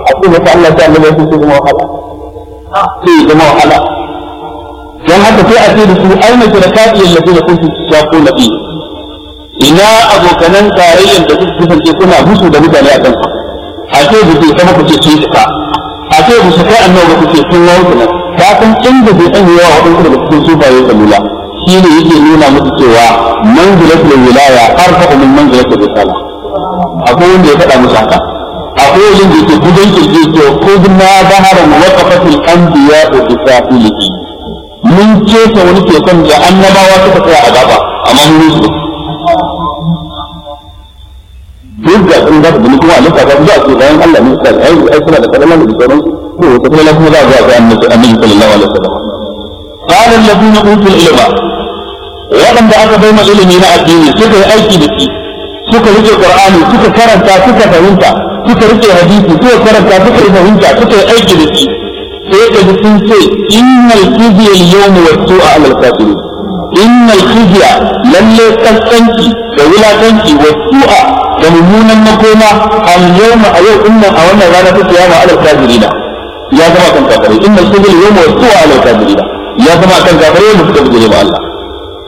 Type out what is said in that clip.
a cikin Allah ta Allah ya ce kuma wahala sai zama wahala dan haka sai a ce da su aina shirkati alladheena kuntum tushaquna fi ina abokanan tarayyan da kuka kasance kuna musu da mutane a kansu a ce da ke sama kuce sun ka a ce da su kai annabi kuce sun wauta nan ka san inda bai san yawa wadansu daga cikin sufaye salula shine yake nuna musu cewa manzilatul wilaya arfa'u min manzilatul risala akwai wanda ya faɗa musu haka akwai wanda yake gudan kirki to kudna bahara muwaqqafatul anbiya wa israfilihi mun ce ta wani tekun da annabawa suka tsaya a gaba amma mun su duk da sun ga da kuma Allah ta ga ce bayan Allah ne sai ai suna da kalaman da sauran ko wata kuma kuma za a ga annabi sallallahu alaihi wasallam qala alladhina utul ilma wadanda aka bai ma ilimi na addini suka yi aiki da shi suka rike qur'ani suka karanta suka fahimta suka rike hadisi suka karanta suka fahimta suka yi aiki da shi sai da sun ce innal khizya al-yawma was-su'a 'ala al-kafirin innal khizya lalle kaskanci da wulakanci was-su'a da mummunan makoma al-yawma a yau inna a wannan rana ta kiyama 'ala al-kafirin ya zama kan kafirai innal khizya al-yawma was-su'a 'ala al-kafirin ya zama kan kafirai da suka bijire ma Allah